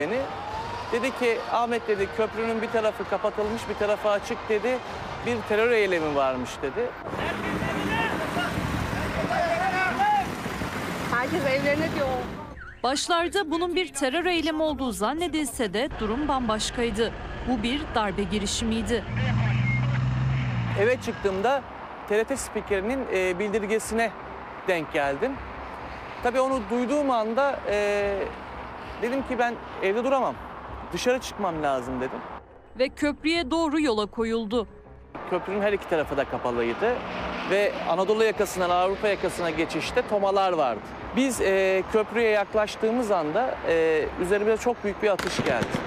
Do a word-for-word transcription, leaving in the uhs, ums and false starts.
beni. Dedi ki Ahmet dedi köprünün bir tarafı kapatılmış bir tarafı açık dedi. Bir terör eylemi varmış dedi. Herkes evlerine diyor. Başlarda bunun bir terör eylemi olduğu zannedilse de durum bambaşkaydı. Bu bir darbe girişimiydi. Eve çıktığımda T R T spikerinin e, bildirgesine denk geldim. Tabii onu duyduğum anda e, dedim ki ben evde duramam. Dışarı çıkmam lazım dedim. Ve köprüye doğru yola koyuldu. Köprünün her iki tarafı da kapalıydı. Ve Anadolu yakasından Avrupa yakasına geçişte tomalar vardı. Biz e, köprüye yaklaştığımız anda e, üzerimize çok büyük bir atış geldi.